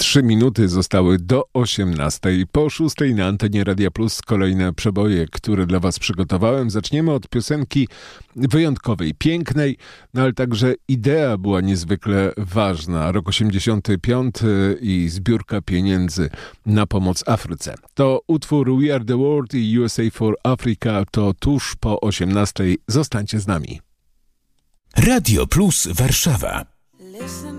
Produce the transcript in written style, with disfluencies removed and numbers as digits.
3 minuty zostały do 18. Po 6 na antenie Radia Plus kolejne przeboje, które dla Was przygotowałem. Zaczniemy od piosenki wyjątkowej, pięknej, no ale także idea była niezwykle ważna. Rok 85 i zbiórka pieniędzy na pomoc Afryce. To utwór We Are The World i USA for Africa to tuż po 18. Zostańcie z nami. Radio Plus Warszawa.